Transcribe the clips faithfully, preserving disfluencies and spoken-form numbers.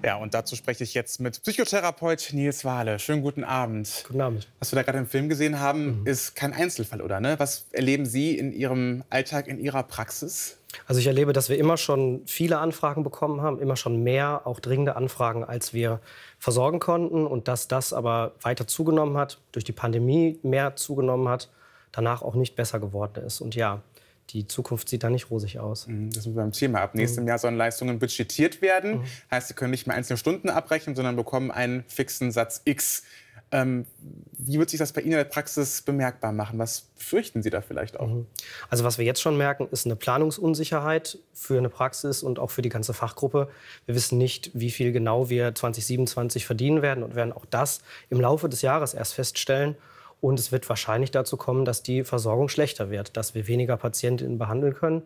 Ja, und dazu spreche ich jetzt mit Psychotherapeut Nils Wahle. Schönen guten Abend. Guten Abend. Was wir da gerade im Film gesehen haben, Mhm. ist kein Einzelfall, oder? Ne? Was erleben Sie in Ihrem Alltag, in Ihrer Praxis? Also ich erlebe, dass wir immer schon viele Anfragen bekommen haben, immer schon mehr, auch dringende Anfragen, als wir versorgen konnten. Und dass das aber weiter zugenommen hat, durch die Pandemie mehr zugenommen hat, danach auch nicht besser geworden ist. Und ja, die Zukunft sieht da nicht rosig aus. Das sind wir beim Thema. Ab nächstem mhm. Jahr sollen Leistungen budgetiert werden. Mhm. Heißt, Sie können nicht mehr einzelne Stunden abrechnen, sondern bekommen einen fixen Satz X. Ähm, wie wird sich das bei Ihnen in der Praxis bemerkbar machen? Was befürchten Sie da vielleicht auch? Mhm. Also was wir jetzt schon merken, ist eine Planungsunsicherheit für eine Praxis und auch für die ganze Fachgruppe. Wir wissen nicht, wie viel genau wir zwanzig siebenundzwanzig verdienen werden und werden auch das im Laufe des Jahres erst feststellen. Und es wird wahrscheinlich dazu kommen, dass die Versorgung schlechter wird, dass wir weniger Patientinnen behandeln können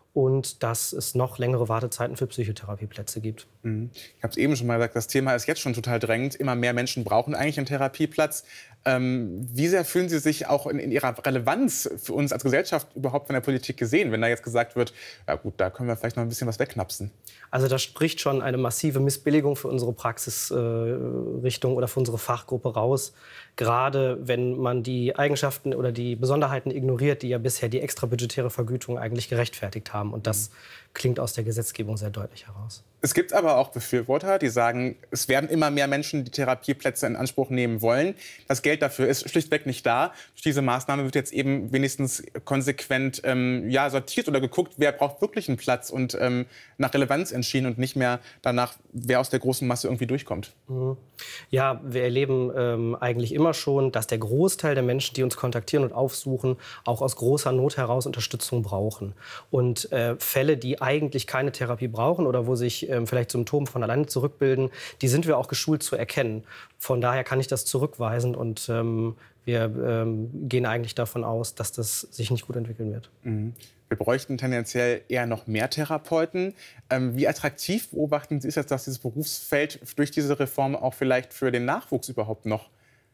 und dass es noch längere Wartezeiten für Psychotherapieplätze gibt. Mhm. Ich habe es eben schon mal gesagt, das Thema ist jetzt schon total drängend. Immer mehr Menschen brauchen eigentlich einen Therapieplatz. Ähm, wie sehr fühlen Sie sich auch in, in Ihrer Relevanz für uns als Gesellschaft überhaupt von der Politik gesehen, wenn da jetzt gesagt wird, ja gut, da können wir vielleicht noch ein bisschen was wegknapsen? Also da spricht schon eine massive Missbilligung für unsere Praxisrichtung äh, oder für unsere Fachgruppe raus. Gerade wenn man die Eigenschaften oder die Besonderheiten ignoriert, die ja bisher die extrabudgetäre Vergütung eigentlich gerechtfertigt haben. Und das klingt aus der Gesetzgebung sehr deutlich heraus. Es gibt aber auch Befürworter, die sagen, es werden immer mehr Menschen die Therapieplätze in Anspruch nehmen wollen. Das Geld dafür ist schlichtweg nicht da. Durch diese Maßnahme wird jetzt eben wenigstens konsequent ähm, ja, sortiert oder geguckt, wer braucht wirklich einen Platz und ähm, nach Relevanz entschieden und nicht mehr danach, wer aus der großen Masse irgendwie durchkommt. Mhm. Ja, wir erleben ähm, eigentlich immer schon, dass der Großteil der Menschen, die uns kontaktieren und aufsuchen, auch aus großer Not heraus Unterstützung brauchen. Und äh, Fälle, die eigentlich keine Therapie brauchen oder wo sich ähm, vielleicht Symptome von alleine zurückbilden, die sind wir auch geschult zu erkennen. Von daher kann ich das zurückweisen und ähm, wir ähm, gehen eigentlich davon aus, dass das sich nicht gut entwickeln wird. Mhm. Wir bräuchten tendenziell eher noch mehr Therapeuten. Ähm, wie attraktiv beobachten Sie es jetzt, dass dieses Berufsfeld durch diese Reform auch vielleicht für den Nachwuchs überhaupt noch?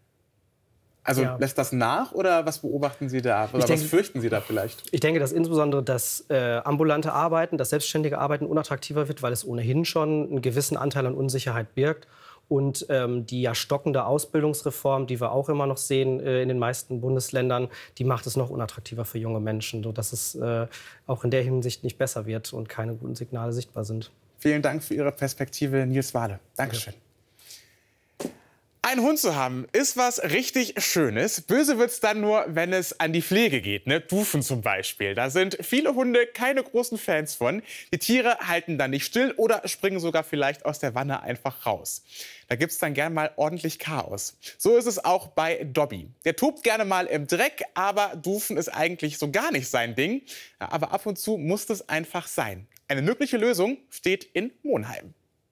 Also ja. Lässt das nach oder was beobachten Sie da? Oder denke, was fürchten Sie da vielleicht? Ich denke, dass insbesondere das äh, ambulante Arbeiten, das selbstständige Arbeiten unattraktiver wird, weil es ohnehin schon einen gewissen Anteil an Unsicherheit birgt. Und ähm, die ja stockende Ausbildungsreform, die wir auch immer noch sehen äh, in den meisten Bundesländern, die macht es noch unattraktiver für junge Menschen, sodass es äh, auch in der Hinsicht nicht besser wird und keine guten Signale sichtbar sind. Vielen Dank für Ihre Perspektive, Nils Wahle. Dankeschön. Ja. Ein Hund zu haben, ist was richtig Schönes. Böse wird's dann nur, wenn es an die Pflege geht, ne? Dufen zum Beispiel. Da sind viele Hunde keine großen Fans von. Die Tiere halten dann nicht still oder springen sogar vielleicht aus der Wanne einfach raus. Da gibt's dann gern mal ordentlich Chaos. So ist es auch bei Dobby. Der tobt gerne mal im Dreck, aber Dufen ist eigentlich so gar nicht sein Ding. Ja, aber ab und zu muss es einfach sein. Eine mögliche Lösung steht in Monheim.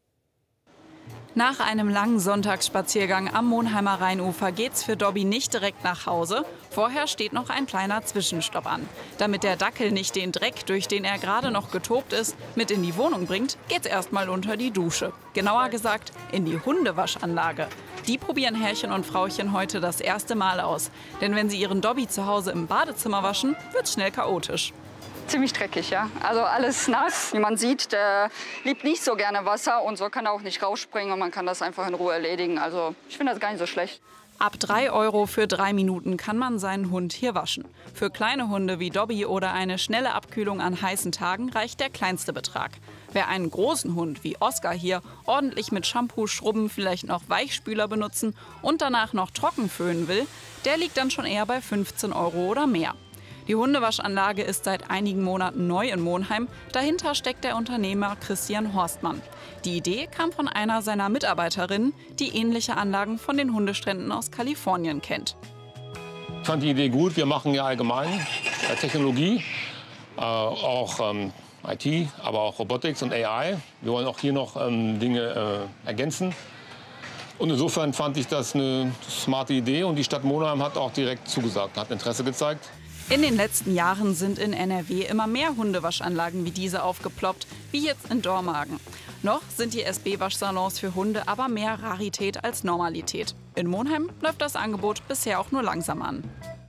Nach einem langen Sonntagsspaziergang am Monheimer Rheinufer geht's für Dobby nicht direkt nach Hause. Vorher steht noch ein kleiner Zwischenstopp an. Damit der Dackel nicht den Dreck, durch den er gerade noch getobt ist, mit in die Wohnung bringt, geht's erstmal unter die Dusche. Genauer gesagt, in die Hundewaschanlage. Die probieren Herrchen und Frauchen heute das erste Mal aus. Denn wenn sie ihren Dobby zu Hause im Badezimmer waschen, wird's schnell chaotisch. Ziemlich dreckig, ja. Also alles nass. Wie man sieht, der liebt nicht so gerne Wasser und so kann er auch nicht rausspringen und man kann das einfach in Ruhe erledigen. Also ich finde das gar nicht so schlecht. Ab drei Euro für drei Minuten kann man seinen Hund hier waschen. Für kleine Hunde wie Dobby oder eine schnelle Abkühlung an heißen Tagen reicht der kleinste Betrag. Wer einen großen Hund wie Oscar hier ordentlich mit Shampoo, Schrubben, vielleicht noch Weichspüler benutzen und danach noch trocken föhnen will, der liegt dann schon eher bei fünfzehn Euro oder mehr. Die Hundewaschanlage ist seit einigen Monaten neu in Monheim. Dahinter steckt der Unternehmer Christian Horstmann. Die Idee kam von einer seiner Mitarbeiterinnen, die ähnliche Anlagen von den Hundestränden aus Kalifornien kennt. Ich fand die Idee gut. Wir machen ja allgemein äh, Technologie, äh, auch ähm, I T, aber auch Robotics und A I. Wir wollen auch hier noch ähm, Dinge äh, ergänzen. Und insofern fand ich das eine smarte Idee. Und die Stadt Monheim hat auch direkt zugesagt, hat Interesse gezeigt. In den letzten Jahren sind in N R W immer mehr Hundewaschanlagen wie diese aufgeploppt, wie jetzt in Dormagen. Noch sind die S B-Waschsalons für Hunde aber mehr Rarität als Normalität. In Monheim läuft das Angebot bisher auch nur langsam an.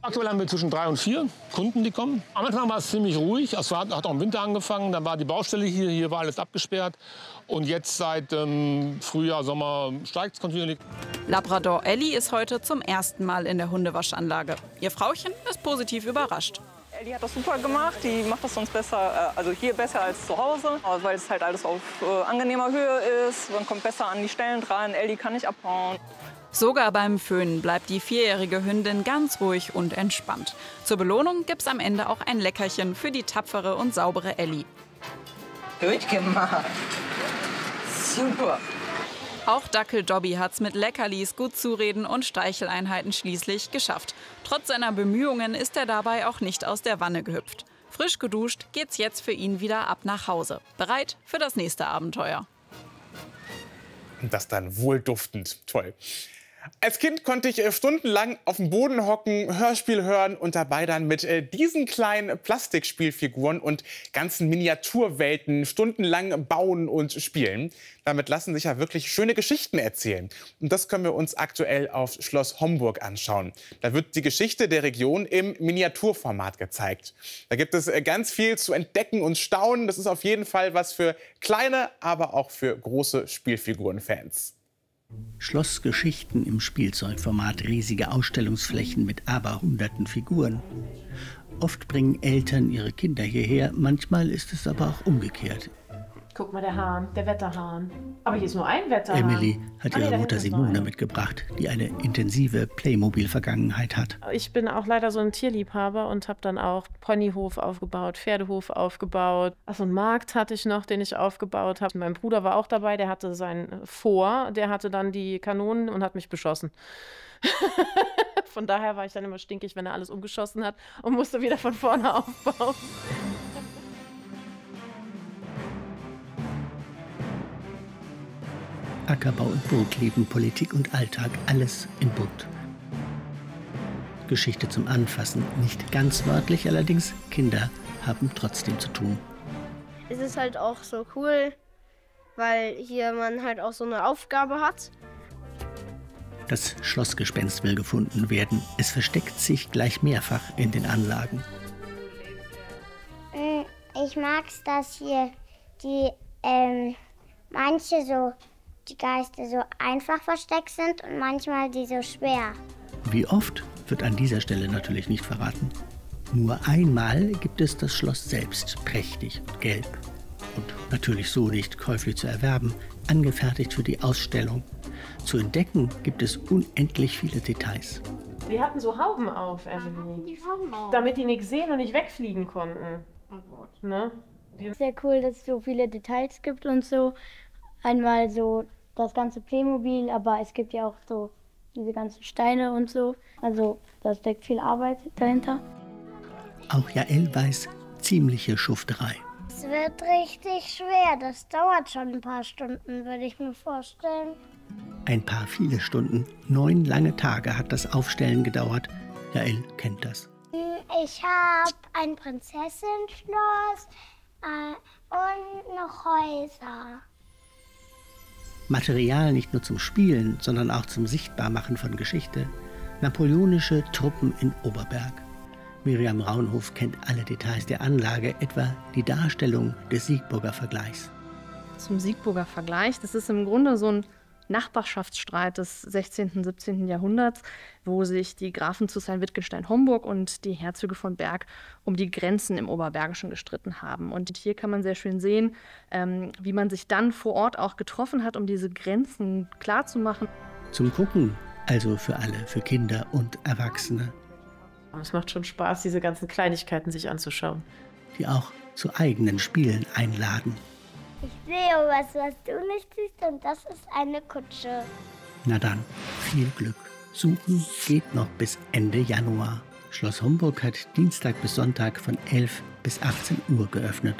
Aktuell haben wir zwischen drei und vier Kunden, die kommen. Am Anfang war es ziemlich ruhig. Es hat auch im Winter angefangen. Dann war die Baustelle hier, hier war alles abgesperrt. Und jetzt seit ähm, Frühjahr, Sommer steigt es kontinuierlich. Labrador Ellie ist heute zum ersten Mal in der Hundewaschanlage. Ihr Frauchen ist positiv überrascht. Ellie hat das super gemacht. Die macht das sonst besser, also hier besser als zu Hause, weil es halt alles auf äh, angenehmer Höhe ist. Man kommt besser an die Stellen dran. Ellie kann nicht abhauen. Sogar beim Föhnen bleibt die vierjährige Hündin ganz ruhig und entspannt. Zur Belohnung gibt's am Ende auch ein Leckerchen für die tapfere und saubere Ellie. Gut gemacht. Super. Auch Dackel Dobby hat's mit Leckerlis, gut zureden und Streicheleinheiten schließlich geschafft. Trotz seiner Bemühungen ist er dabei auch nicht aus der Wanne gehüpft. Frisch geduscht geht's jetzt für ihn wieder ab nach Hause. Bereit für das nächste Abenteuer. Und das dann wohlduftend. Toll. Als Kind konnte ich äh, stundenlang auf dem Boden hocken, Hörspiel hören und dabei dann mit äh, diesen kleinen Plastikspielfiguren und ganzen Miniaturwelten stundenlang bauen und spielen. Damit lassen sich ja wirklich schöne Geschichten erzählen. Und das können wir uns aktuell auf Schloss Homburg anschauen. Da wird die Geschichte der Region im Miniaturformat gezeigt. Da gibt es äh, ganz viel zu entdecken und staunen. Das ist auf jeden Fall was für kleine, aber auch für große Spielfigurenfans. Schlossgeschichten im Spielzeugformat, riesige Ausstellungsflächen mit aberhunderten Figuren. Oft bringen Eltern ihre Kinder hierher, manchmal ist es aber auch umgekehrt. Guck mal, der Hahn, der Wetterhahn. Aber hier ist nur ein Wetterhahn. Emily hat Ah, nee, ihre da Mutter hinten ist noch Simone einer. mitgebracht, die eine intensive Playmobil-Vergangenheit hat. Ich bin auch leider so ein Tierliebhaber und habe dann auch Ponyhof aufgebaut, Pferdehof aufgebaut. Ach, so einen Markt hatte ich noch, den ich aufgebaut habe. Mein Bruder war auch dabei, der hatte sein Vor, der hatte dann die Kanonen und hat mich beschossen. Von daher war ich dann immer stinkig, wenn er alles umgeschossen hat und musste wieder von vorne aufbauen. Ackerbau und Burgleben, Politik und Alltag, alles im Bunt. Geschichte zum Anfassen, nicht ganz wörtlich, allerdings Kinder haben trotzdem zu tun. Es ist halt auch so cool, weil hier man halt auch so eine Aufgabe hat. Das Schlossgespenst will gefunden werden. Es versteckt sich gleich mehrfach in den Anlagen. Ich mag es, dass hier die ähm, manche so die Geister so einfach versteckt sind und manchmal die so schwer. Wie oft, wird an dieser Stelle natürlich nicht verraten. Nur einmal gibt es das Schloss selbst, prächtig und gelb. Und natürlich so nicht käuflich zu erwerben, angefertigt für die Ausstellung. Zu entdecken gibt es unendlich viele Details. Wir hatten so Hauben auf, Emily. Die Hauben auf. Damit die nichts sehen und nicht wegfliegen konnten. Ne? Sehr cool, dass es so viele Details gibt und so. Einmal so das ganze Playmobil, aber es gibt ja auch so diese ganzen Steine und so. Also da steckt viel Arbeit dahinter. Auch Jael weiß, ziemliche Schufterei. Es wird richtig schwer. Das dauert schon ein paar Stunden, würde ich mir vorstellen. Ein paar viele Stunden, neun lange Tage hat das Aufstellen gedauert. Jael kennt das. Ich habe ein Prinzessin-Schloss äh, und noch Häuser. Material nicht nur zum Spielen, sondern auch zum Sichtbarmachen von Geschichte. Napoleonische Truppen in Oberberg. Miriam Raunhof kennt alle Details der Anlage, etwa die Darstellung des Siegburger Vergleichs. Zum Siegburger Vergleich, das ist im Grunde so ein Nachbarschaftsstreit des sechzehnten, siebzehnten Jahrhunderts, wo sich die Grafen zu Sayn-Wittgenstein-Homburg und die Herzöge von Berg um die Grenzen im Oberbergischen gestritten haben. Und hier kann man sehr schön sehen, ähm, wie man sich dann vor Ort auch getroffen hat, um diese Grenzen klarzumachen. Zum Gucken, also für alle, für Kinder und Erwachsene. Es macht schon Spaß, diese ganzen Kleinigkeiten sich anzuschauen. Die auch zu eigenen Spielen einladen. Ich sehe was, was du nicht siehst, und das ist eine Kutsche. Na dann, viel Glück. Suchen geht noch bis Ende Januar. Schloss Homburg hat Dienstag bis Sonntag von elf bis achtzehn Uhr geöffnet.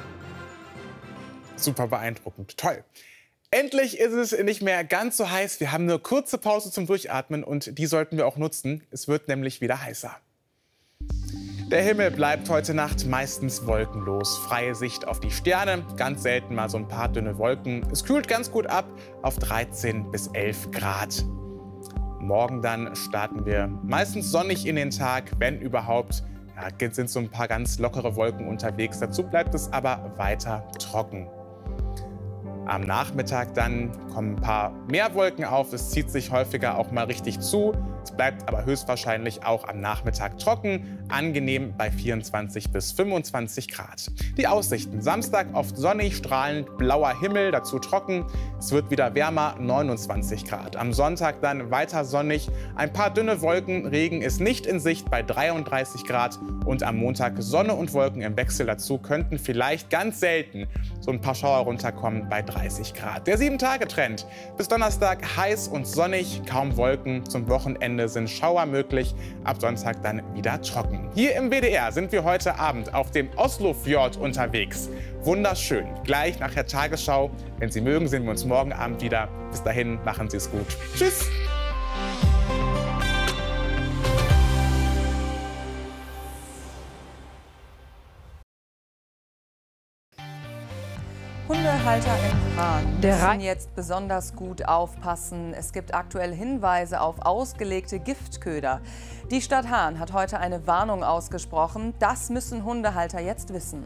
Super beeindruckend. Toll. Endlich ist es nicht mehr ganz so heiß. Wir haben eine kurze Pause zum Durchatmen und die sollten wir auch nutzen. Es wird nämlich wieder heißer. Der Himmel bleibt heute Nacht meistens wolkenlos. Freie Sicht auf die Sterne, ganz selten mal so ein paar dünne Wolken. Es kühlt ganz gut ab auf dreizehn bis elf Grad. Morgen dann starten wir meistens sonnig in den Tag, wenn überhaupt. Ja, sind so ein paar ganz lockere Wolken unterwegs. Dazu bleibt es aber weiter trocken. Am Nachmittag dann kommen ein paar mehr Wolken auf. Es zieht sich häufiger auch mal richtig zu. Es bleibt aber höchstwahrscheinlich auch am Nachmittag trocken, angenehm bei vierundzwanzig bis fünfundzwanzig Grad. Die Aussichten: Samstag oft sonnig, strahlend blauer Himmel, dazu trocken. Es wird wieder wärmer, neunundzwanzig Grad. Am Sonntag dann weiter sonnig, ein paar dünne Wolken, Regen ist nicht in Sicht bei dreiunddreißig Grad. Und am Montag Sonne und Wolken im Wechsel, dazu könnten vielleicht ganz selten so ein paar Schauer runterkommen bei dreißig Grad. Der sieben-Tage-Trend: bis Donnerstag heiß und sonnig, kaum Wolken. Zum Wochenende sind Schauer möglich, ab Sonntag dann wieder trocken. Hier im W D R sind wir heute Abend auf dem Oslofjord unterwegs. Wunderschön. Gleich nach der Tagesschau. Wenn Sie mögen, sehen wir uns morgen Abend wieder. Bis dahin, machen Sie es gut. Tschüss! Hundehalter in Hahn müssen jetzt besonders gut aufpassen. Es gibt aktuell Hinweise auf ausgelegte Giftköder. Die Stadt Hahn hat heute eine Warnung ausgesprochen. Das müssen Hundehalter jetzt wissen.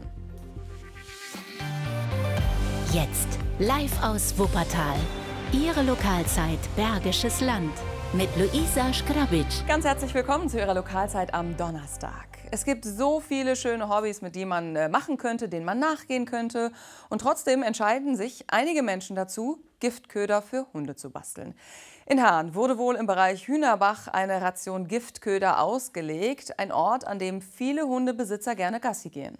Jetzt live aus Wuppertal. Ihre Lokalzeit Bergisches Land mit Luisa Schgrabic. Ganz herzlich willkommen zu Ihrer Lokalzeit am Donnerstag. Es gibt so viele schöne Hobbys, mit denen man äh, machen könnte, denen man nachgehen könnte. Und trotzdem entscheiden sich einige Menschen dazu, Giftköder für Hunde zu basteln. In Hahn wurde wohl im Bereich Hühnerbach eine Ration Giftköder ausgelegt. Ein Ort, an dem viele Hundebesitzer gerne Gassi gehen.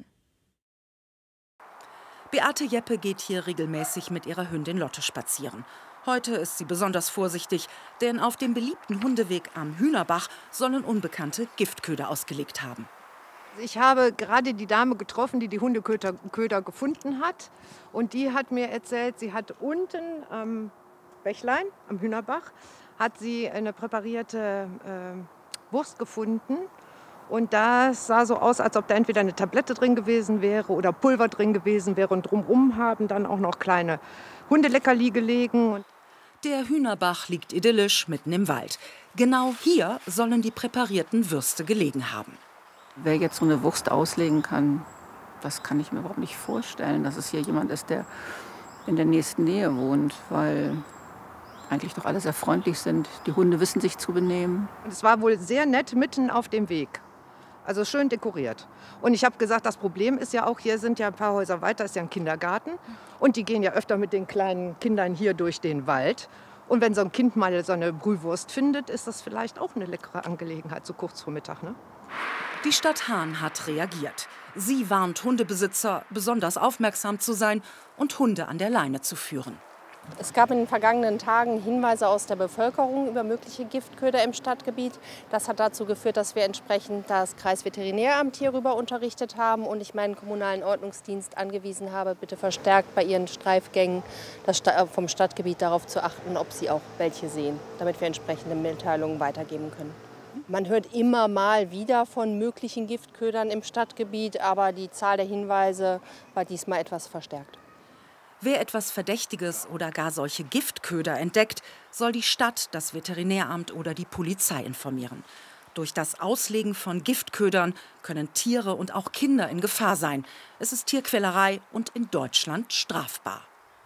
Beate Jeppe geht hier regelmäßig mit ihrer Hündin Lotte spazieren. Heute ist sie besonders vorsichtig, denn auf dem beliebten Hundeweg am Hühnerbach sollen Unbekannte Giftköder ausgelegt haben. Ich habe gerade die Dame getroffen, die die Hundeköder Köder gefunden hat. Und die hat mir erzählt, sie hat unten am Bächlein, am Hühnerbach, hat sie eine präparierte äh, Wurst gefunden. Und das sah so aus, als ob da entweder eine Tablette drin gewesen wäre oder Pulver drin gewesen wäre. Und drumherum haben dann auch noch kleine Hundeleckerli gelegen. Der Hühnerbach liegt idyllisch mitten im Wald. Genau hier sollen die präparierten Würste gelegen haben. Wer jetzt so eine Wurst auslegen kann, das kann ich mir überhaupt nicht vorstellen, dass es hier jemand ist, der in der nächsten Nähe wohnt, weil eigentlich doch alle sehr freundlich sind. Die Hunde wissen sich zu benehmen. Und es war wohl sehr nett mitten auf dem Weg. Also schön dekoriert. Und ich habe gesagt, das Problem ist ja auch, hier sind ja ein paar Häuser weiter, ist ja ein Kindergarten. Und die gehen ja öfter mit den kleinen Kindern hier durch den Wald. Und wenn so ein Kind mal so eine Brühwurst findet, ist das vielleicht auch eine leckere Angelegenheit, so kurz vor Mittag, ne? Die Stadt Hahn hat reagiert. Sie warnt Hundebesitzer, besonders aufmerksam zu sein und Hunde an der Leine zu führen. Es gab in den vergangenen Tagen Hinweise aus der Bevölkerung über mögliche Giftköder im Stadtgebiet. Das hat dazu geführt, dass wir entsprechend das Kreisveterinäramt hierüber unterrichtet haben und ich meinen kommunalen Ordnungsdienst angewiesen habe, bitte verstärkt bei ihren Streifgängen das Sta- vom Stadtgebiet darauf zu achten, ob sie auch welche sehen, damit wir entsprechende Mitteilungen weitergeben können. Man hört immer mal wieder von möglichen Giftködern im Stadtgebiet, aber die Zahl der Hinweise war diesmal etwas verstärkt. Wer etwas Verdächtiges oder gar solche Giftköder entdeckt, soll die Stadt, das Veterinäramt oder die Polizei informieren. Durch das Auslegen von Giftködern können Tiere und auch Kinder in Gefahr sein. Es ist Tierquälerei und in Deutschland strafbar.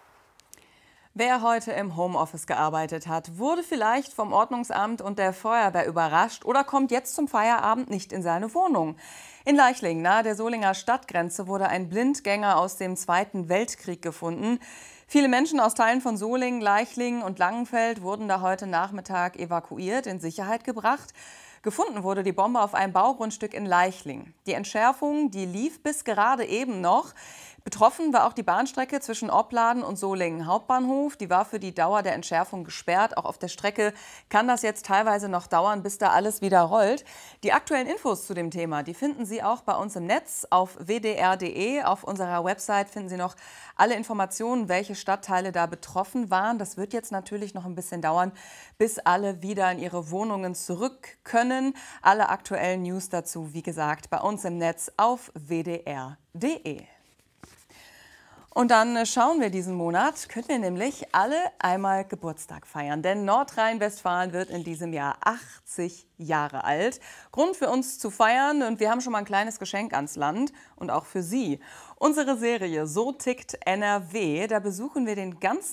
Wer heute im Homeoffice gearbeitet hat, wurde vielleicht vom Ordnungsamt und der Feuerwehr überrascht oder kommt jetzt zum Feierabend nicht in seine Wohnung. In Leichling, nahe der Solinger Stadtgrenze, wurde ein Blindgänger aus dem Zweiten Weltkrieg gefunden. Viele Menschen aus Teilen von Solingen, Leichling und Langenfeld wurden da heute Nachmittag evakuiert, in Sicherheit gebracht. Gefunden wurde die Bombe auf einem Baugrundstück in Leichling. Die Entschärfung, die lief bis gerade eben noch. Betroffen war auch die Bahnstrecke zwischen Opladen und Solingen Hauptbahnhof. Die war für die Dauer der Entschärfung gesperrt. Auch auf der Strecke kann das jetzt teilweise noch dauern, bis da alles wieder rollt. Die aktuellen Infos zu dem Thema, die finden Sie auch bei uns im Netz auf w d r punkt d e. Auf unserer Website finden Sie noch alle Informationen, welche Stadtteile da betroffen waren. Das wird jetzt natürlich noch ein bisschen dauern, bis alle wieder in ihre Wohnungen zurück können. Alle aktuellen News dazu, wie gesagt, bei uns im Netz auf w d r punkt d e. Und dann schauen wir diesen Monat, können wir nämlich alle einmal Geburtstag feiern. Denn Nordrhein-Westfalen wird in diesem Jahr achtzig Jahre alt. Grund für uns zu feiern, und wir haben schon mal ein kleines Geschenk ans Land und auch für Sie. Unsere Serie So tickt N R W, da besuchen wir den ganzen